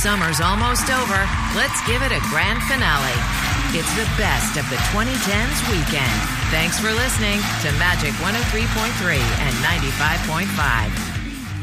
Summer's almost over. Let's give it a grand finale. It's the best of the 2010s weekend. Thanks for listening to Magic 103.3 and 95.5.